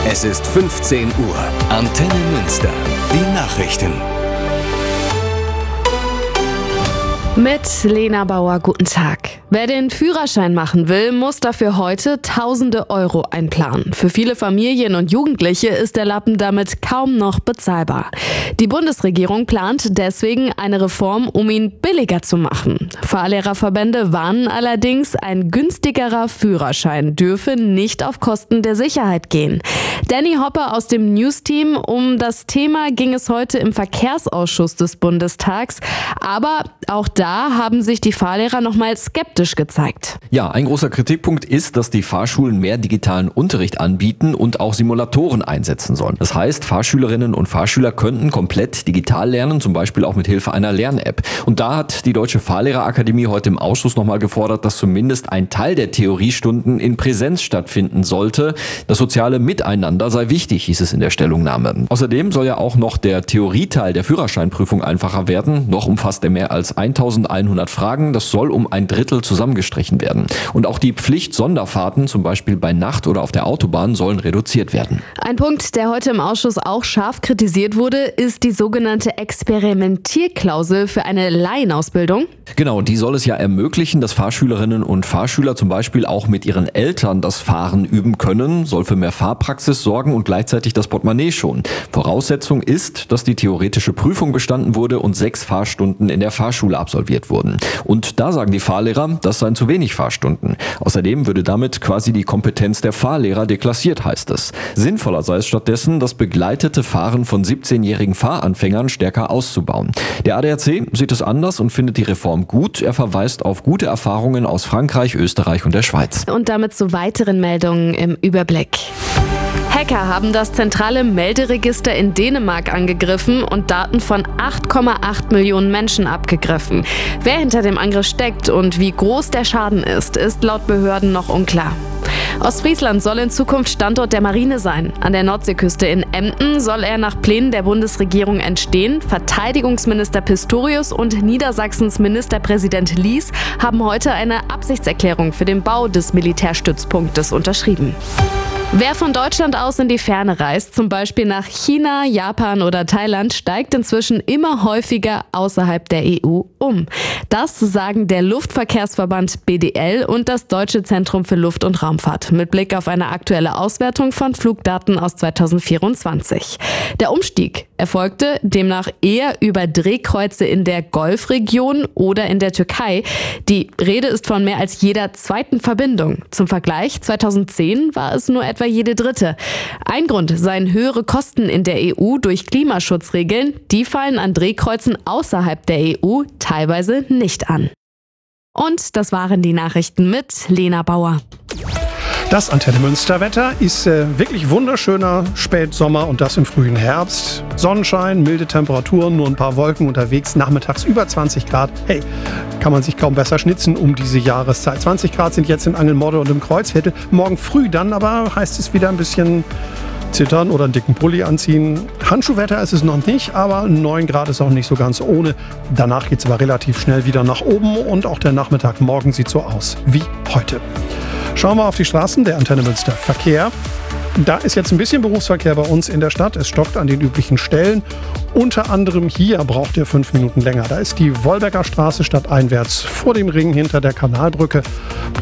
Es ist 15 Uhr. Antenne Münster. Die Nachrichten. Mit Lena Bauer, guten Tag. Wer den Führerschein machen will, muss dafür heute Tausende Euro einplanen. Für viele Familien und Jugendliche ist der Lappen damit kaum noch bezahlbar. Die Bundesregierung plant deswegen eine Reform, um ihn billiger zu machen. Fahrlehrerverbände warnen allerdings, ein günstigerer Führerschein dürfe nicht auf Kosten der Sicherheit gehen. Danny Hopper aus dem News-Team. Um das Thema ging es heute im Verkehrsausschuss des Bundestags. Aber auch da haben sich die Fahrlehrer nochmal skeptisch gezeigt. Ja, ein großer Kritikpunkt ist, dass die Fahrschulen mehr digitalen Unterricht anbieten und auch Simulatoren einsetzen sollen. Das heißt, Fahrschülerinnen und Fahrschüler könnten komplett digital lernen, zum Beispiel auch mit Hilfe einer Lern-App. Und da hat die Deutsche Fahrlehrerakademie heute im Ausschuss nochmal gefordert, dass zumindest ein Teil der Theoriestunden in Präsenz stattfinden sollte. Das soziale Miteinander sei wichtig, hieß es in der Stellungnahme. Außerdem soll ja auch noch der Theorieteil der Führerscheinprüfung einfacher werden. Noch umfasst er mehr als 1100 Fragen. Das soll um ein Drittel zusammengestrichen werden. Und auch die Pflicht-Sonderfahrten, zum Beispiel bei Nacht oder auf der Autobahn, sollen reduziert werden. Ein Punkt, der heute im Ausschuss auch scharf kritisiert wurde, ist die sogenannte Experimentierklausel für eine Laienausbildung. Genau, die soll es ja ermöglichen, dass Fahrschülerinnen und Fahrschüler zum Beispiel auch mit ihren Eltern das Fahren üben können, soll für mehr Fahrpraxis sorgen und gleichzeitig das Portemonnaie schonen. Voraussetzung ist, dass die theoretische Prüfung bestanden wurde und 6 Fahrstunden in der Fahrschule absolviert wurden. Und da sagen die Fahrlehrer, das seien zu wenig Fahrstunden. Außerdem würde damit quasi die Kompetenz der Fahrlehrer deklassiert, heißt es. Sinnvoller sei es stattdessen, das begleitete Fahren von 17-jährigen Fahranfängern stärker auszubauen. Der ADAC sieht es anders und findet die Reform gut. Er verweist auf gute Erfahrungen aus Frankreich, Österreich und der Schweiz. Und damit zu weiteren Meldungen im Überblick. Hacker haben das zentrale Melderegister in Dänemark angegriffen und Daten von 8,8 Millionen Menschen abgegriffen. Wer hinter dem Angriff steckt und wie groß der Schaden ist laut Behörden noch unklar. Ostfriesland soll in Zukunft Standort der Marine sein. An der Nordseeküste in Emden soll er nach Plänen der Bundesregierung entstehen. Verteidigungsminister Pistorius und Niedersachsens Ministerpräsident Lies haben heute eine Absichtserklärung für den Bau des Militärstützpunktes unterschrieben. Wer von Deutschland aus in die Ferne reist, zum Beispiel nach China, Japan oder Thailand, steigt inzwischen immer häufiger außerhalb der EU um. Das sagen der Luftverkehrsverband BDL und das Deutsche Zentrum für Luft- und Raumfahrt mit Blick auf eine aktuelle Auswertung von Flugdaten aus 2024. Der Umstieg erfolgte demnach eher über Drehkreuze in der Golfregion oder in der Türkei. Die Rede ist von mehr als jeder zweiten Verbindung. Zum Vergleich, 2010 war es nur etwa jede dritte. Ein Grund seien höhere Kosten in der EU durch Klimaschutzregeln. Die fallen an Drehkreuzen außerhalb der EU teilweise nicht an. Und das waren die Nachrichten mit Lena Bauer. Das Antenne Münster Wetter ist wirklich wunderschöner Spätsommer und das im frühen Herbst. Sonnenschein, milde Temperaturen, nur ein paar Wolken unterwegs, nachmittags über 20 Grad. Hey, kann man sich kaum besser schnitzen um diese Jahreszeit. 20 Grad sind jetzt in Angelmodde und im Kreuzviertel. Morgen früh dann aber heißt es wieder ein bisschen zittern oder einen dicken Pulli anziehen. Handschuhwetter ist es noch nicht, aber 9 Grad ist auch nicht so ganz ohne. Danach geht es aber relativ schnell wieder nach oben und auch der Nachmittag morgen sieht so aus wie heute. Schauen wir auf die Straßen der Antenne Münster Verkehr. Da ist jetzt ein bisschen Berufsverkehr bei uns in der Stadt. Es stockt an den üblichen Stellen. Unter anderem hier braucht ihr 5 Minuten länger. Da ist die Wolbecker Straße stadteinwärts vor dem Ring hinter der Kanalbrücke.